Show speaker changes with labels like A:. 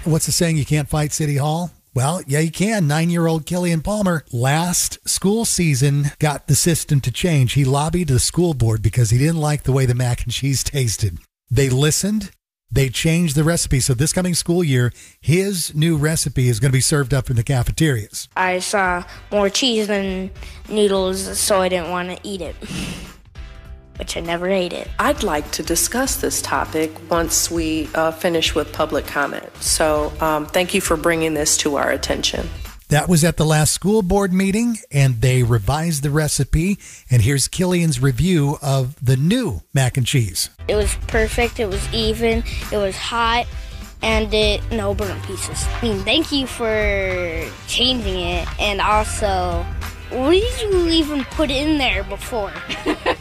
A: What's the saying? You can't fight City Hall? Well, yeah, you can. 9-year-old Killian Palmer, last school season, got the system to change. He lobbied the school board because he didn't like the way the mac and cheese tasted. They listened. They changed the recipe. So this coming school year, his new recipe is going to be served up in the cafeterias.
B: I saw more cheese than noodles, so I didn't want to eat it, which I never ate it.
C: I'd like to discuss this topic once we finish with public comment. So thank you for bringing this to our attention.
A: That was at the last school board meeting, and they revised the recipe. And here's Killian's review of the new mac and cheese.
B: It was perfect. It was even. It was hot. And no burnt pieces. I mean, thank you for changing it. And also, what did you even put in there before?